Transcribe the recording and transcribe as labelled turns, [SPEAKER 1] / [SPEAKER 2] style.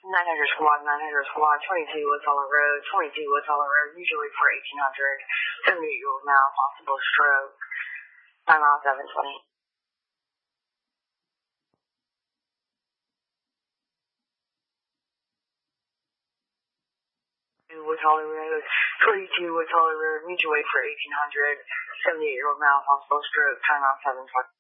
[SPEAKER 1] 900 squad, 22 West Hollow Road, usually for 1800, 78-year-old male, possible stroke, 9 miles 720. West Hollow Road, 22 West Hollow Road, mutual way for 1800, 78-year-old male, possible stroke, 9 miles 720.